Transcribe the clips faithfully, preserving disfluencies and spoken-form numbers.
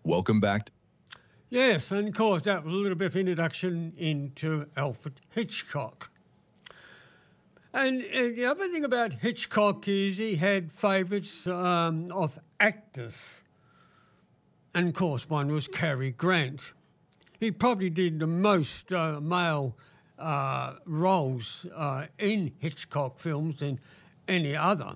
Welcome back to... Yes, and of course that was a little bit of introduction into Alfred Hitchcock. And, and the other thing about Hitchcock is he had favourites um, of actors. And of course one was Cary Grant. He probably did the most uh, male uh, roles uh, in Hitchcock films than any other.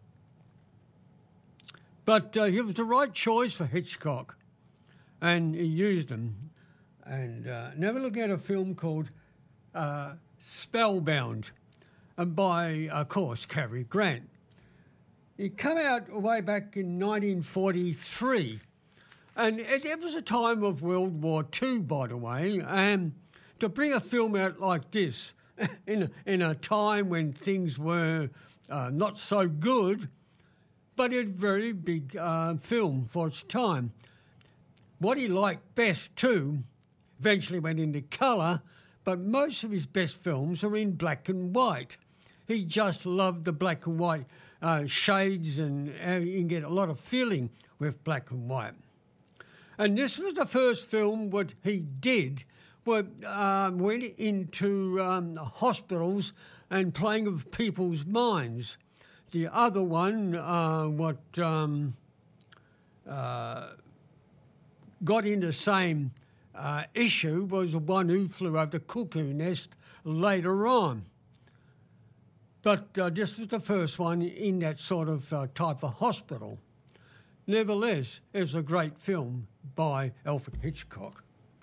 But uh, he was the right choice for Hitchcock, and he used them. And uh, now we're looking at a film called uh, Spellbound, and by, of course, Cary Grant. It came out way back in nineteen forty-three, and it, it was a time of World War Two, by the way, and to bring a film out like this in a, in a time when things were uh, not so good, but a very big uh, film for its time. What he liked best too, eventually went into colour, but most of his best films are in black and white. He just loved the black and white uh, shades, and uh, you can get a lot of feeling with black and white. And this was the first film what he did, what um, went into um, hospitals and playing with people's minds. The other one, uh, what um, uh, got in the same uh, issue was the one who flew over the cuckoo nest later on. But uh, this was the first one in that sort of uh, type of hospital. Nevertheless, it's a great film by Alfred Hitchcock.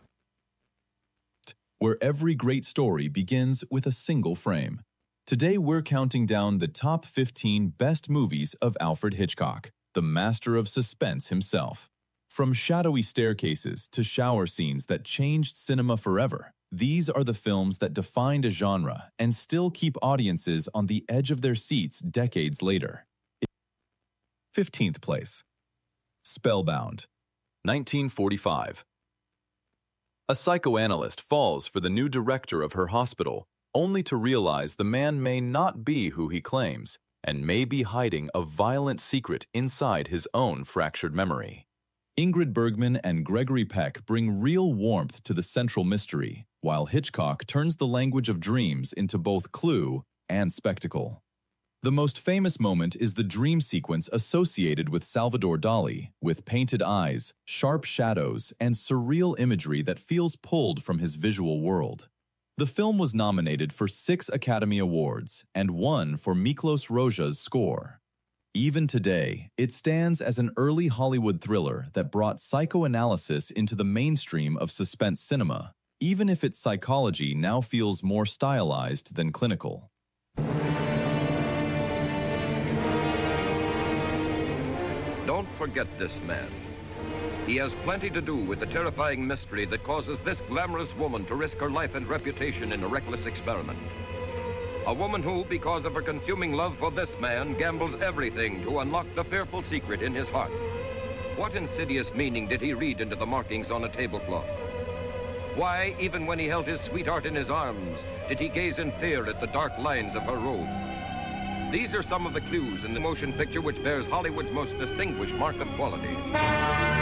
Where every great story begins with a single frame. Today we're counting down the top fifteen best movies of Alfred Hitchcock, the master of suspense himself. From shadowy staircases to shower scenes that changed cinema forever, these are the films that defined a genre and still keep audiences on the edge of their seats decades later. fifteenth place. Spellbound, nineteen forty-five. A psychoanalyst falls for the new director of her hospital, only to realize the man may not be who he claims and may be hiding a violent secret inside his own fractured memory. Ingrid Bergman and Gregory Peck bring real warmth to the central mystery, while Hitchcock turns the language of dreams into both clue and spectacle. The most famous moment is the dream sequence associated with Salvador Dali, with painted eyes, sharp shadows, and surreal imagery that feels pulled from his visual world. The film was nominated for six Academy Awards and won for Miklos Rozsa's score. Even today, it stands as an early Hollywood thriller that brought psychoanalysis into the mainstream of suspense cinema, even if its psychology now feels more stylized than clinical. Don't forget this man. He has plenty to do with the terrifying mystery that causes this glamorous woman to risk her life and reputation in a reckless experiment. A woman who, because of her consuming love for this man, gambles everything to unlock the fearful secret in his heart. What insidious meaning did he read into the markings on a tablecloth? Why, even when he held his sweetheart in his arms, did he gaze in fear at the dark lines of her robe? These are some of the clues in the motion picture which bears Hollywood's most distinguished mark of quality.